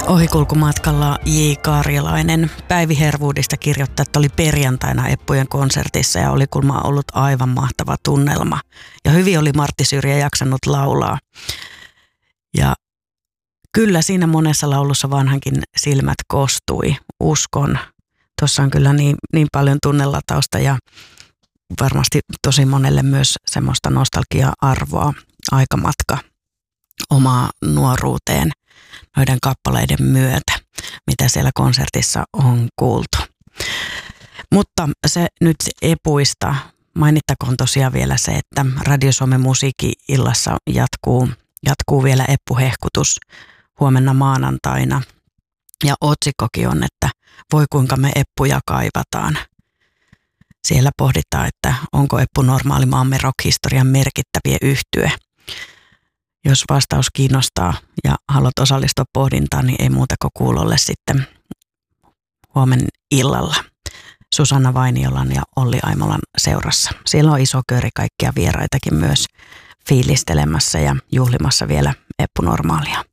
Ohikulkumatkalla J. Karjalainen Päivi Herwoodista kirjoittaa, että oli perjantaina Eppujen konsertissa ja oli kulma ollut aivan mahtava tunnelma. Ja hyvin oli Martti Syrjä jaksanut laulaa. Ja kyllä siinä monessa laulussa vanhankin silmät kostui, uskon. Tuossa on kyllä niin paljon tunnelatausta ja varmasti tosi monelle myös semmoista nostalgia-arvoa, aikamatka omaa nuoruuteen noiden kappaleiden myötä, mitä siellä konsertissa on kuultu. Mutta se nyt Epuista. Mainittakoon tosiaan vielä se, että Radio Suomen musiikki-illassa jatkuu vielä Eppu-hehkutus huomenna maanantaina. Ja otsikkokin on, että voi kuinka me Eppuja kaivataan. Siellä pohditaan, että onko Eppu normaali maamme rock-historian merkittäviä yhtye. Jos vastaus kiinnostaa ja haluat osallistua pohdintaan, niin ei muuta kuin kuulolle sitten huomen illalla Susanna Vainiolan ja Olli Aimolan seurassa. Siellä on iso köri kaikkia vieraitakin myös fiilistelemässä ja juhlimassa vielä Eppu normaalia.